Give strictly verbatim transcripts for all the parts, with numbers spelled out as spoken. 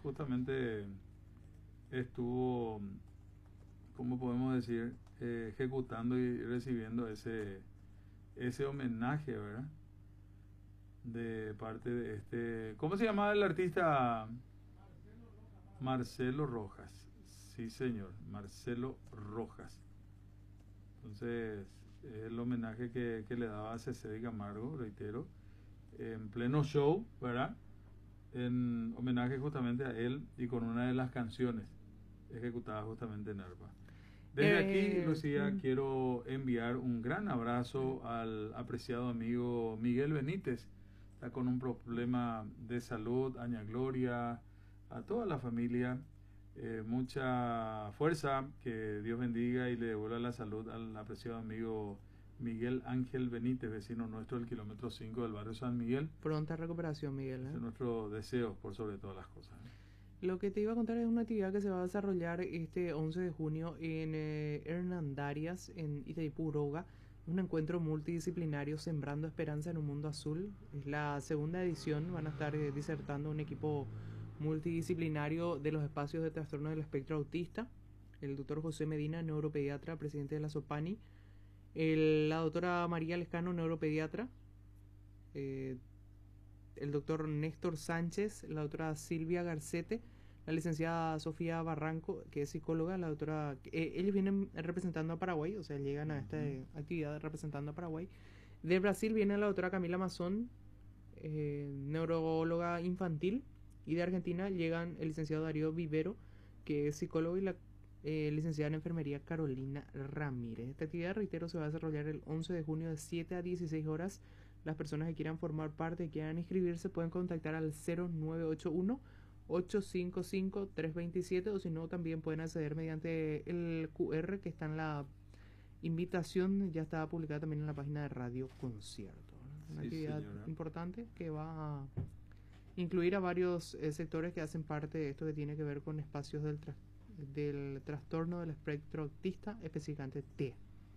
justamente estuvo, ¿cómo podemos decir?, eh, ejecutando y recibiendo ese, ese homenaje, ¿verdad?, de parte de este, ¿cómo se llamaba el artista? Marcelo Rojas. Sí, señor, Marcelo Rojas. Entonces, es el homenaje que, que le daba a César de Camargo, reitero, en pleno show, ¿verdad?, en homenaje justamente a él y con una de las canciones ejecutadas justamente en arpa. Desde aquí, Eh, Lucía, mm, quiero enviar un gran abrazo al apreciado amigo Miguel Benítez. Está con un problema de salud, Aña Gloria, a toda la familia. Eh, mucha fuerza, que Dios bendiga y le devuelva la salud al apreciado amigo Miguel Ángel Benítez, vecino nuestro del kilómetro cinco del barrio San Miguel. pronta recuperación, Miguel, ¿eh? Ese es nuestro deseo por sobre todas las cosas, ¿eh? Lo que te iba a contar es una actividad que se va a desarrollar este once de junio en eh, Hernandarias, en Itaipú, Uroga. Un encuentro multidisciplinario sembrando esperanza en un mundo azul. Es la segunda edición. Van a estar eh, disertando un equipo multidisciplinario de los espacios de trastorno del espectro autista. El doctor José Medina, neuropediatra, presidente de la SOPANI. El, la doctora María Lescano, neuropediatra. Eh, el doctor Néstor Sánchez, la doctora Silvia Garcete, la licenciada Sofía Barranco, que es psicóloga, la doctora... Eh, ellos vienen representando a Paraguay, o sea, llegan a esta uh-huh. actividad representando a Paraguay. De Brasil viene la doctora Camila Mazón, eh, neuróloga infantil, y de Argentina llegan el licenciado Darío Vivero, que es psicólogo, y la eh, licenciada en enfermería Carolina Ramírez. Esta actividad, reitero, se va a desarrollar el once de junio de siete a dieciséis horas. Las personas que quieran formar parte y quieran inscribirse pueden contactar al cero nueve ocho uno, ocho cinco cinco, tres dos siete, o si no también pueden acceder mediante el Q R que está en la invitación. Ya está publicada también en la página de Radio Concierto. Una sí, actividad señora. importante que va a incluir a varios eh, sectores que hacen parte de esto que tiene que ver con espacios del, tra del trastorno del espectro autista, específicamente T.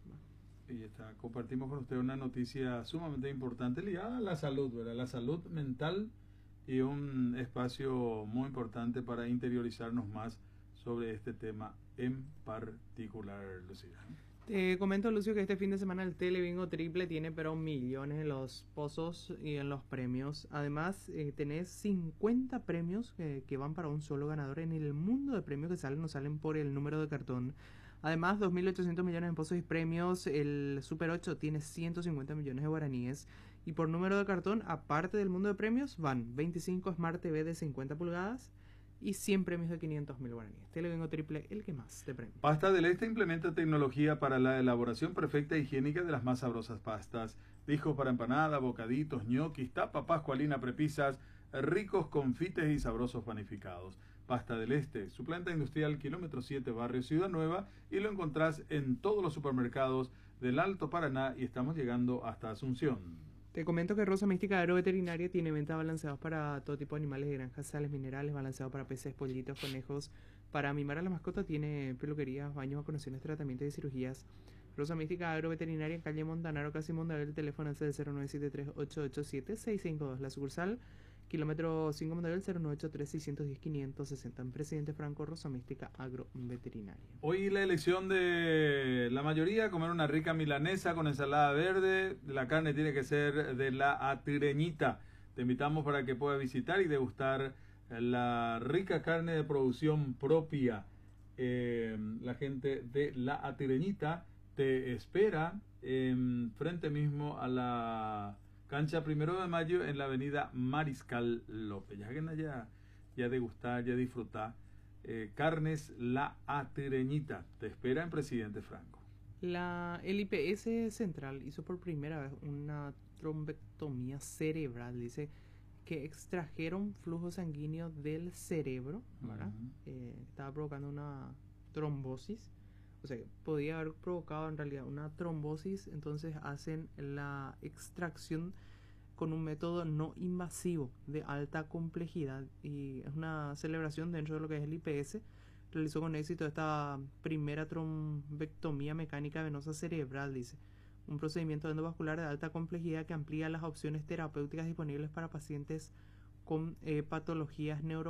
Y está, compartimos con usted una noticia sumamente importante ligada a la salud, ¿verdad? La salud mental, y un espacio muy importante para interiorizarnos más sobre este tema en particular, Lucía. Te comento, Lucio, que este fin de semana el Telebingo Triple tiene pero millones en los pozos y en los premios. Además, eh, tenés cincuenta premios eh, que van para un solo ganador. En el mundo de premios que salen, no salen por el número de cartón. Además, dos mil ochocientos millones en pozos y premios. El Super ocho tiene ciento cincuenta millones de guaraníes. Y por número de cartón, aparte del mundo de premios, van veinticinco Smart T V de cincuenta pulgadas y cien premios de quinientos mil guaraníes. Telebingo Triple, el que más te premia. Pasta del Este implementa tecnología para la elaboración perfecta e higiénica de las más sabrosas pastas. Discos para empanada, bocaditos, ñoquis, tapa pascualina, prepisas, ricos confites y sabrosos panificados. Pasta del Este, su planta industrial kilómetro siete, barrio Ciudad Nueva, y lo encontrás en todos los supermercados del Alto Paraná, y estamos llegando hasta Asunción. Te comento que Rosa Mística Agroveterinaria tiene ventas balanceados para todo tipo de animales de granjas, sales, minerales, balanceado para peces, pollitos, conejos. Para mimar a la mascota tiene peluquerías, baños, vacunaciones, tratamientos y cirugías. Rosa Mística Agroveterinaria en calle Montanaro, casi Montaver. El teléfono es el cero nueve siete tres, ocho ocho siete, seis cinco dos. La sucursal, kilómetro cinco Montaver, cero nueve ocho tres, seis uno cero, quinientos sesenta. En Presidente Franco, Rosa Mística Agroveterinaria. Hoy la elección de la mayoría, comer una rica milanesa con ensalada verde. La carne tiene que ser de la Atireñita. Te invitamos para que puedas visitar y degustar la rica carne de producción propia. Eh, la gente de la Atireñita te espera en frente mismo a la cancha Primero de Mayo en la avenida Mariscal López. Ya que allá, ya degustar, ya disfrutar. Eh, carnes La Atireñita te espera en Presidente Franco. La, el I P S Central hizo por primera vez una trombectomía cerebral. Dice que extrajeron flujo sanguíneo del cerebro, ¿verdad? Uh-huh. Eh, estaba provocando una trombosis. O sea, podía haber provocado en realidad una trombosis. Entonces hacen la extracción con un método no invasivo de alta complejidad. Y es una celebración dentro de lo que es el I P S. Realizó con éxito esta primera trombectomía mecánica venosa cerebral, dice. Un procedimiento endovascular de alta complejidad que amplía las opciones terapéuticas disponibles para pacientes con eh, patologías neurológicas